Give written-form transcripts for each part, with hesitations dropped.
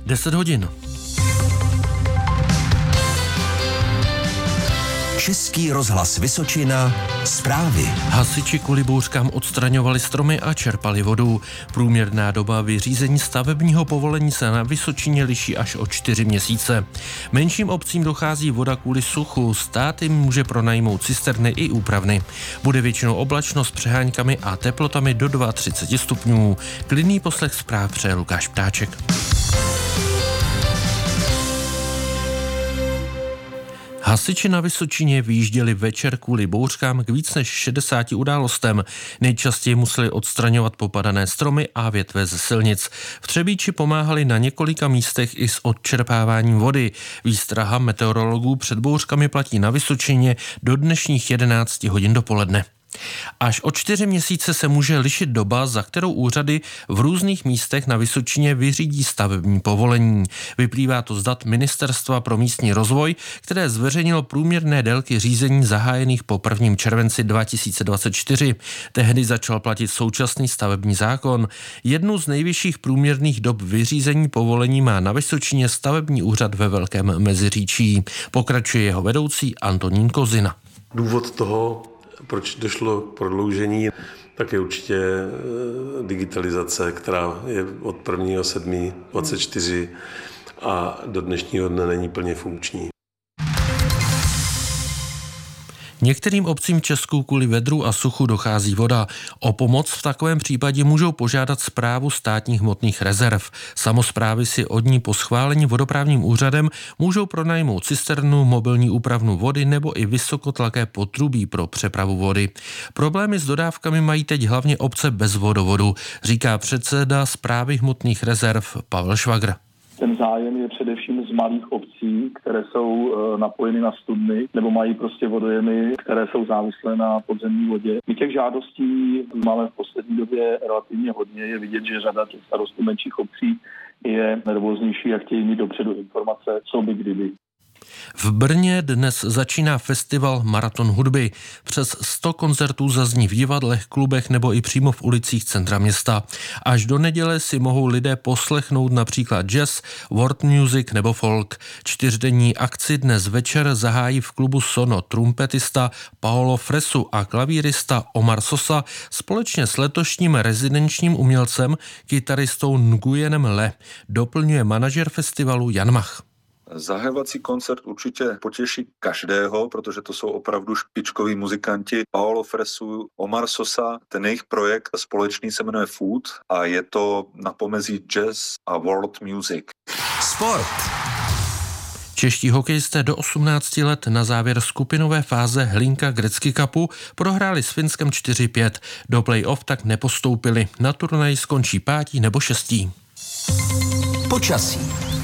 10 hodin. Český rozhlas Vysočina, zprávy. Hasiči kvůli bouřkám odstraňovali stromy a čerpali vodu. Průměrná doba vyřízení stavebního povolení se na Vysočině liší až o 4 měsíce. Menším obcím dochází voda kvůli suchu. Stát jim může pronajmout cisterny i úpravny. Bude většinou oblačno s přeháňkami a teplotami do 32 stupňů. Klidný poslech zpráv přeje Lukáš Ptáček. Hasiči na Vysočině vyjížděli večer kvůli bouřkám k víc než 60 událostem. Nejčastěji museli odstraňovat popadané stromy a větve ze silnic. V Třebíči pomáhali na několika místech i s odčerpáváním vody. Výstraha meteorologů před bouřkami platí na Vysočině do dnešních 11 hodin dopoledne. Až o 4 měsíce se může lišit doba, za kterou úřady v různých místech na Vysočině vyřídí stavební povolení. Vyplývá to z dat Ministerstva pro místní rozvoj, které zveřejnilo průměrné délky řízení zahájených po 1. červenci 2024. Tehdy začal platit současný stavební zákon. Jednu z nejvyšších průměrných dob vyřízení povolení má na Vysočině stavební úřad ve Velkém Meziříčí. Pokračuje jeho vedoucí Antonín Kozina. Důvod toho, proč došlo k prodloužení, tak je určitě digitalizace, která je od 1.7.24 a do dnešního dne není plně funkční. Některým obcím v Česku kvůli vedru a suchu dochází voda. O pomoc v takovém případě můžou požádat Správu státních hmotných rezerv. Samosprávy si od ní po schválení vodoprávním úřadem můžou pronajmout cisternu, mobilní úpravnu vody nebo i vysokotlaké potrubí pro přepravu vody. Problémy s dodávkami mají teď hlavně obce bez vodovodu, říká předseda Správy hmotných rezerv Pavel Švagr. Ten zájem je především z malých obcí, které jsou napojeny na studny nebo mají prostě vodojemy, které jsou závislé na podzemní vodě. My těch žádostí máme v poslední době relativně hodně. Je vidět, že řada těch starostů menších obcí je nervóznější a chtějí mít dopředu informace, co by kdyby. V Brně dnes začíná festival Maraton hudby. Přes 100 koncertů zazní v divadlech, klubech nebo i přímo v ulicích centra města. Až do neděle si mohou lidé poslechnout například jazz, world music nebo folk. 4denní akci dnes večer zahájí v klubu Sono trumpetista Paolo Fresu a klavírista Omar Sosa společně s letošním rezidenčním umělcem, kytaristou Nguyenem Le. Doplňuje manažer festivalu Jan Mach. Zahajovací koncert určitě potěší každého, protože to jsou opravdu špičkoví muzikanti. Paolo Fresu, Omar Sosa, ten jejich projekt společný se jmenuje Food a je to na pomezí jazz a world music. Sport. Čeští hokejisté do 18 let na závěr skupinové fáze Hlinka Gretzky Cupu prohráli s Finskem 4-5. Do play-off tak nepostoupili. Na turnaji skončí 5. nebo 6. Počasí.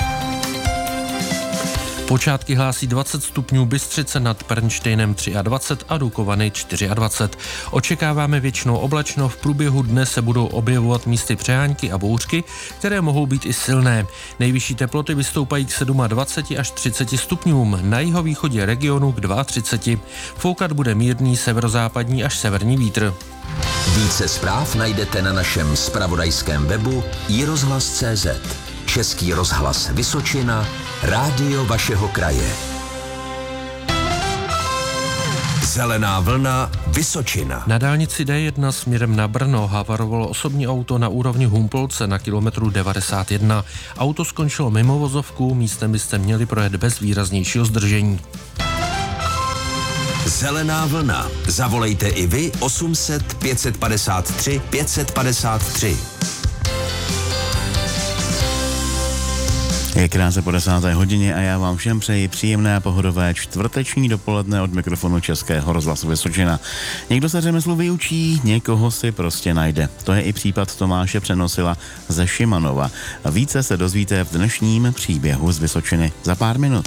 Počátky hlásí 20 stupňů, Bystřice nad Pernštejnem 23 a Dukovany 24. Očekáváme většinou oblačno, v průběhu dne se budou objevovat místy přehánky a bouřky, které mohou být i silné. Nejvyšší teploty vystoupají k 27 až 30 stupňům, na jihovýchodě regionu k 32. Foukat bude mírný severozápadní až severní vítr. Více zpráv najdete na našem zpravodajském webu iRozhlas.cz. Český rozhlas Vysočina, rádio vašeho kraje. Zelená vlna Vysočina. Na dálnici D1 směrem na Brno havarovalo osobní auto na úrovni Humpolce na kilometru 91. Auto skončilo mimo vozovku, místem byste měli projet bez výraznějšího zdržení. Zelená vlna. Zavolejte i vy 800 553 553. Je krátce po 10. hodině a já vám všem přeji příjemné pohodové čtvrteční dopoledne od mikrofonu Českého rozhlasu Vysočina. Někdo se řemeslu vyučí, někoho si prostě najde. To je i případ Tomáše Přenosila ze Šimanova. Více se dozvíte v dnešním příběhu z Vysočiny za pár minut.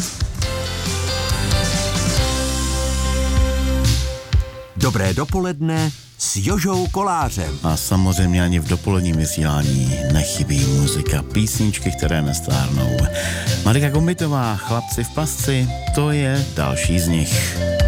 Dobré dopoledne s Jožou Kolářem. A samozřejmě ani v dopoledním vysílání nechybí muzika, písničky, které nestárnou. Marika Kombitová, Chlapci v pasci, to je další z nich.